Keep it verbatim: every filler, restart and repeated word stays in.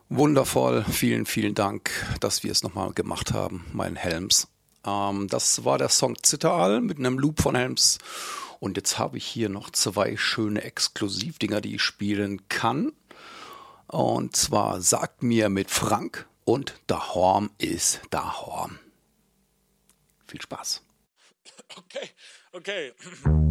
Wundervoll, vielen, vielen Dank, dass wir es nochmal gemacht haben, mein Helms. Ähm, das war der Song Zitteral mit einem Loop von Helms. Und jetzt habe ich hier noch zwei schöne Exklusivdinger, die ich spielen kann. Und zwar Sagt mir mit Frank und Dahorm ist Dahorm. Viel Spaß. Okay, okay.